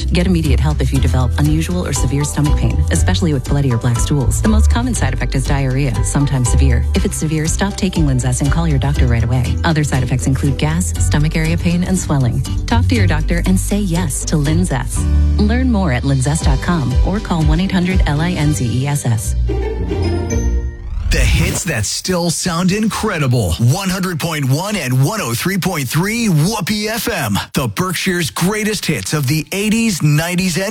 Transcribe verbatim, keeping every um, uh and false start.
manage. Get immediate help if you develop unusual or severe stomach pain, especially with bloody or black stools. The most common side effect is diarrhea, sometimes severe. If it's severe, stop taking Linzess and call your doctor right away. Other side effects include gas, stomach area pain, and swelling. Talk to your doctor and say yes to Linzess. Learn more at linzess dot com or call one eight hundred L I N Z E S S. The hits that still sound incredible. one hundred point one and one oh three point three Whoopee F M. The Berkshire's greatest hits of the eighties, nineties, and